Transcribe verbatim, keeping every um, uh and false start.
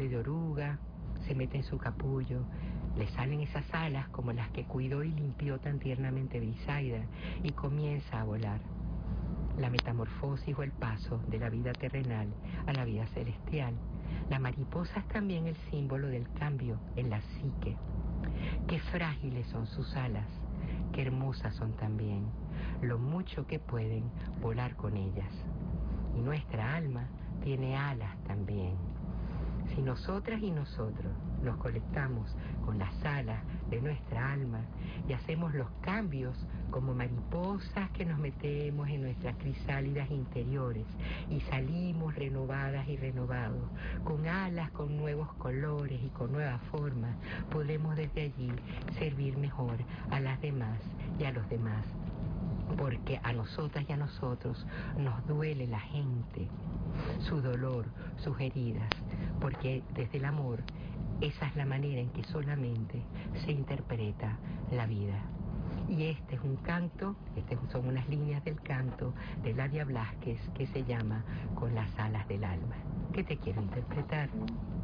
de oruga, se mete en su capullo, le salen esas alas como las que cuidó y limpió tan tiernamente Brisaida y comienza a volar. La metamorfosis o el paso de la vida terrenal a la vida celestial. La mariposa es también el símbolo del cambio en la psique. Qué frágiles son sus alas, qué hermosas son también, lo mucho que pueden volar con ellas. Y nuestra alma tiene alas también. Si nosotras y nosotros nos conectamos con las alas de nuestra alma y hacemos los cambios como mariposas que nos metemos en nuestras crisálidas interiores y salimos renovadas y renovados, con alas, con nuevos colores y con nuevas formas, podemos desde allí servir mejor a las demás y a los demás. Porque a nosotras y a nosotros nos duele la gente, su dolor, sus heridas, porque desde el amor esa es la manera en que solamente se interpreta la vida. Y este es un canto, estas son unas líneas del canto de Ladia Blasquez que se llama Con las alas del alma, que te quiero interpretar.